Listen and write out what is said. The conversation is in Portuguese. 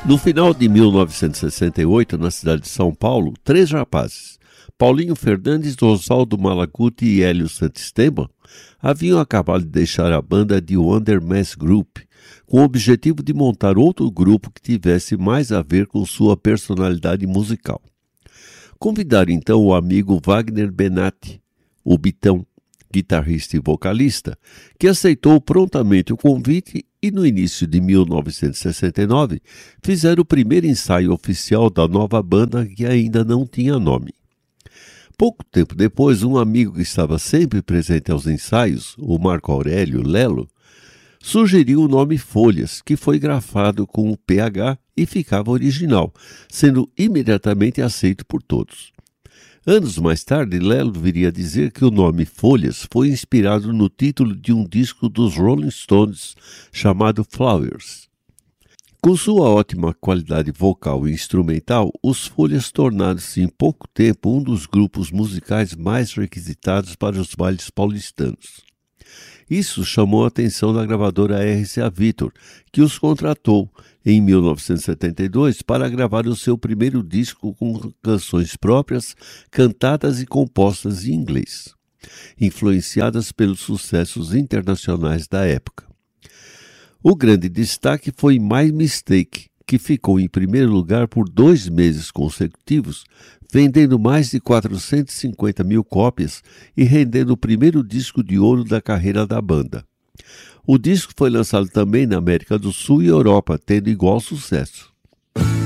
No final de 1968, na cidade de São Paulo, 3 rapazes, Paulinho Fernandes, Oswaldo Malaguti e Hélio Santisteban, haviam acabado de deixar a banda The Wonder Mass Group, com o objetivo de montar outro grupo que tivesse mais a ver com sua personalidade musical. Convidaram então o amigo Wagner Benatti, o Bitão, guitarrista e vocalista, que aceitou prontamente o convite e no início de 1969 fizeram o primeiro ensaio oficial da nova banda que ainda não tinha nome. Pouco tempo depois, um amigo que estava sempre presente aos ensaios, o Marco Aurélio Lelo, sugeriu o nome Folhas, que foi grafado com o PH e ficava original, sendo imediatamente aceito por todos. Anos mais tarde, Lelo viria a dizer que o nome Folhas foi inspirado no título de um disco dos Rolling Stones chamado Flowers. Com sua ótima qualidade vocal e instrumental, os Folhas tornaram-se em pouco tempo um dos grupos musicais mais requisitados para os bailes paulistanos. Isso chamou a atenção da gravadora RCA Victor, que os contratou em 1972 para gravar o seu primeiro disco com canções próprias, cantadas e compostas em inglês, influenciadas pelos sucessos internacionais da época. O grande destaque foi My Mistake, que ficou em primeiro lugar por 2 meses consecutivos, vendendo mais de 450 mil cópias e rendendo o primeiro disco de ouro da carreira da banda. O disco foi lançado também na América do Sul e Europa, tendo igual sucesso.